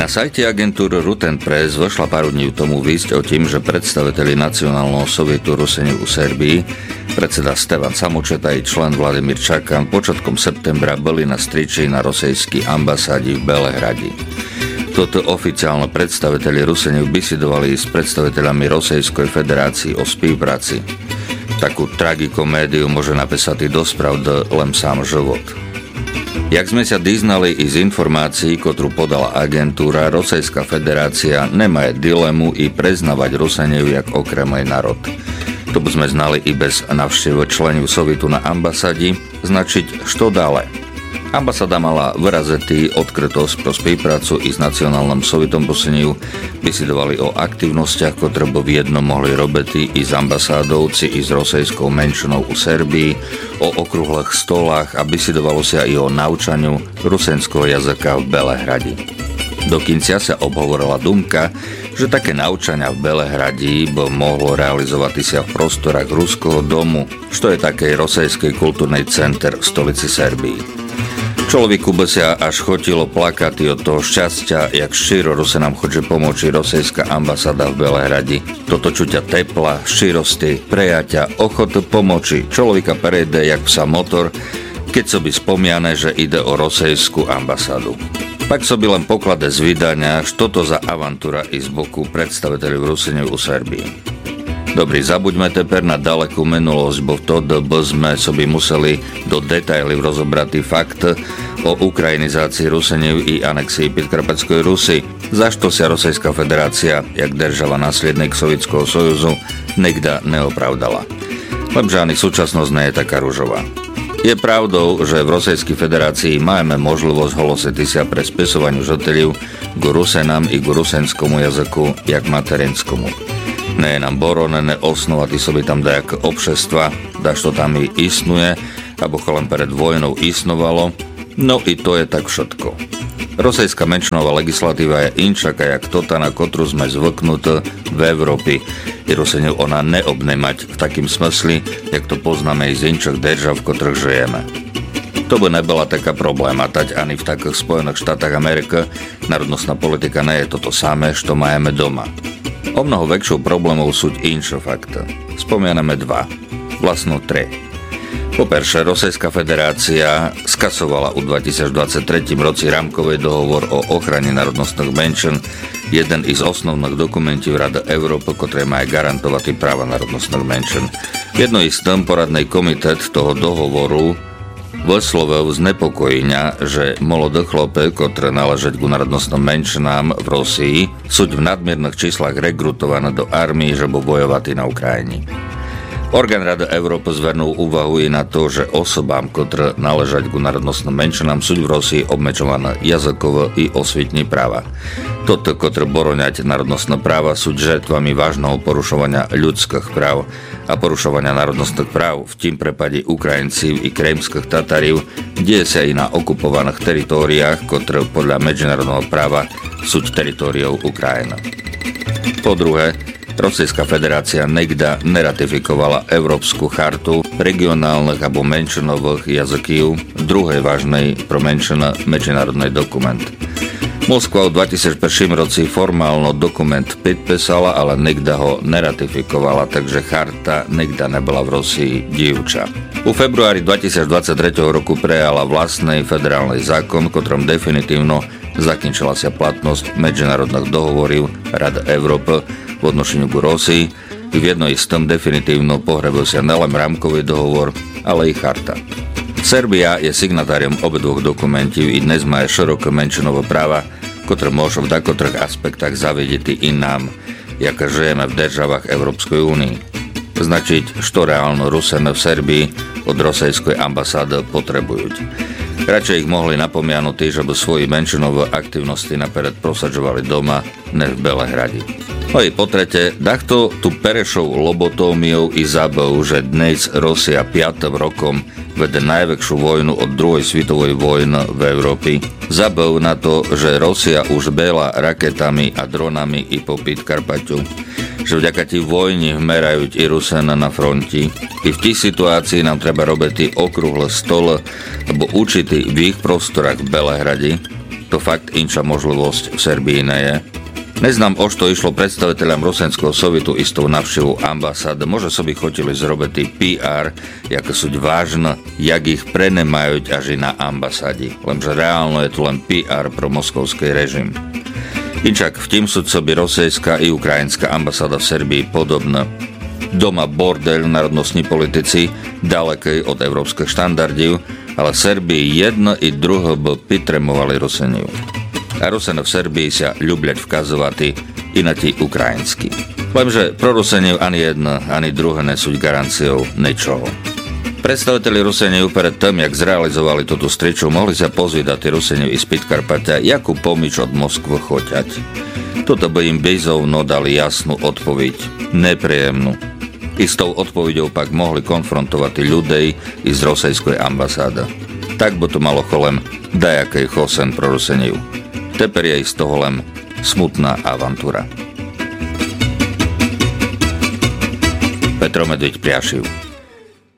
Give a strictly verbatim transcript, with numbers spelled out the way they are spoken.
Na sajte agentúry Ruten Press vošla pár dní tomu výsť o tým, že predstaviteľi Nacionálneho sovietu Ruseňov u Serbii, predseda Stevan Samočeta i člen Vladimír Čakan počatkom septembra boli na striči na rosejskej ambasádi v Belehradi. Toto oficiálne predstaviteľi Ruseňov bisedovali s predstaviteľami Rosejskej federácii o spolupráci. Takú tragikomédiu môže napísať i dospravd len sám život. Jak sme sa diznali i z informácií, ktorú podala agentúra, Rosejská federácia nemá dilemu i preznávať Ruseňov jak okremlý národ. To by sme znali i bez navštevu členov Sovietu na ambasádi, značiť što dále. Ambasáda mala vyrazetý odkrytosť pro spoluprácu i s Nacionálnym sovietom Ruseňov, bisedovali o aktivnostiach, ktoré by v jednom mohli robiť i s ambasádovci i s rosejskou menšinou u Serbii, o okrúhlych stolách a bisedovalo sa i o naučaniu rusenského jazyka v Belehradi. Dokonca sa obhovorila dumka, že také naučania v Belehradi by mohlo realizovať sa v prostorách Ruského domu, čo je také rosejský kultúrny center v stolici Serbii. Človeku by sa až chotilo plakať od toho šťastia, jak šíro Rusenám chodže pomôči rosejská ambasáda v Belehradi. Toto čuťa tepla, šírosti, prejaťa, ochotu pomoci. Človeka prejde jak psa motor, keď so by spomiane, že ide o rosejskú ambasádu. Pak so by len poklade z vydania, što to za avantúra i z boku predstaviteľov Ruseňov u Serbii. Dobrý, zabuďme teper na dalekú minulosť, bo vtedy by sme soby museli do detailov rozobrať fakt o ukrajinizácii Ruseňov i anexii Podkarpatskej Rusy, zašto sa Rosejská federácia, jak država následník Sovietskeho sojuzu, nikda neopravdala. Lenže ani súčasnosť nie je taká ružová. Je pravdou, že v Rosejskej federácii máme možnosť holosiť sa pre spisovaniu žiteľov k Rusenám i k rusenskému jazyku jak materinskomu. Nie je nám boronené osnovať soby tam dajaké obšestva, dašto tam i istnuje, abo len pred vojnou istnovalo, no i to je tak všetko. Rosejská menšinová legislatíva je inčaká jak tota, na ktorú sme zvyknutí v Európe. I Ruseňov ona neobnemať v takým smysli, jak to poznáme i z inčok držav, v ktorých žijeme. To by nebola taká probléma, tať ani v takých Spojených štátach Ameriky národnostná politika nie je toto samé, što máme doma. O mnoho väčšou problémov sú inšo fakta. Spomianame dva, vlastno tri. Poperše, Rosejská federácia skasovala u dvetisícdvadsaťtri roci rámkový dohovor o ochrane národnostných menšín, jeden z osnovných dokumentov Rady Európy, ktoré má garantovať práva národnostných menšín. Jedno z tým poradný komitet toho dohovoru vyslovil znepokojenia, že mladé chlopy, ktoré náležať ku národnostným menšinám v Rosii, sú v nadmiernych číslach rekrutované do armii, že bo bojovať na Ukrajine. Orgán Rady Európy zvernul úvahu i na to, že osobám, ktoré náležať ku národnostným menšinám, sú v Rosii obmedzované jazykové i osvietní práva. Toto, ktoré boroňať národnostné práva, sú žrtvami vážneho porušovania ľudských práv a porušovania národnostných práv, v tým prepade Ukrajincov i krymských Tatarov, deje sa i na okupovaných teritóriách, ktoré podľa medzinárodného práva sú teritóriou Ukrajiny. Po druhé, Rosejská federácia nikda neratifikovala Európsku chartu regionálnych alebo menšinových jazykov, druhej vážnej pro menšiny medzinárodný dokument. Moskva v dvetisícjeden roci formálno dokument podpísala, ale nikda ho neratifikovala, takže charta nikda nebola v Rosii dievča. U februári dvetisícdvadsaťtri roku prejala vlastný federálny zákon, ktorom definitívno zakončila sa platnosť medzinárodných dohovorov Rady Európy v odnošeniu k Rosii. V jednej z tom definitívno pohrebil sa nelen rámkový dohovor, ale i charta. Serbia je signatáriom obidvoch dokumentov i dnes má široké menšinové práva, ktoré môžu v takotrych aspektách zavedieť i nám, jaké žijeme v državách Európskej únii. Značiť, što reálno Rusene v Serbii od Rosejskej ambasády potrebujú. Radšej ich mohli napomianuť, že by svoji menšinové aktivnosti napered prosadzovali doma, než v Belehradi. No i po tretie, dachto tu perešou lobotómiou i zabou, že dnes Rusia piatým rokom vede najväčšiu vojnu od druhej svetovej vojny v Európe. Zabou na to, že Rusia už bela raketami a dronami i po Podkarpaťu. Že vďaka tí vojni vmerajú i Rusena na fronti. I v tí situácii nám treba robiť okrúhle stole, alebo učiti v ich prostorách v Belehrade. to fakt inča možlivosť v Serbii ne je. Neznám, o što išlo predstaviteľom Rusenského sovjetu istou navštevu ambasád. Može so by chotili zrobiti pé er, jaké sú vážne, jak ich prenemajú až i na ambasádi. Lenže reálno je to len pé er pro moskovský režim. Inčak v tím sú by rosejská i ukrajinská ambasáda v Serbii podobná. Doma bordel národnostní politici, dalekej od európskych štandardів, ale Serbii jedno i druho by pitremovali Ruseniu. A Ruseno v Serbii sa ľubľať vkazovati i na tí ukrajinskí. Lenže pro Rusenov ani jedno, ani druhé nesú garanciou ničoho. Predstaviteľi Rusenov pred tým, jak zrealizovali túto striču, mohli sa pozvídať Rusenov i z Podkarpatia, jakú pomič od Moskvy choťať. Toto by im bezovno dali jasnú odpoveď, nepríjemnú. I s tou odpoveďou pak mohli konfrontovať ľudí i z Rosejskej ambasády. Tak by to malo cholem dajakej chosen pro Rusenov. Teper je z toho len smutná avantúra. Petro Medveď Priašiv.